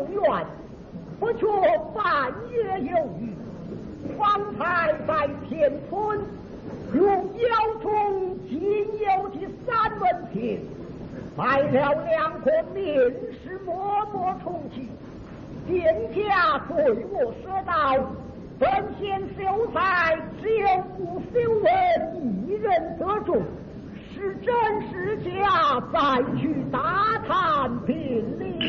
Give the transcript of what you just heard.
愿，不却半月有余。方才在田村用腰中仅有的3文钱，买了2颗面食，默默充饥。店家对我说道：“本县秀才只有吴秀文一人得中，是真是假，再去打探辨理。”